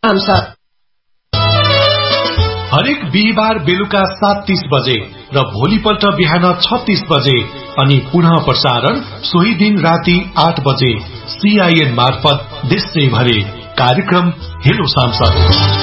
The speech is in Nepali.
हरेक बिहिबार बेलुका 7:30 बजे र भोलिपल्ट बिहान 6:30 बजे अनि पुनः प्रसारण सोही दिन राति 8 बजे CIN मार्फत देशैभरि कार्यक्रम हेलो सांसद।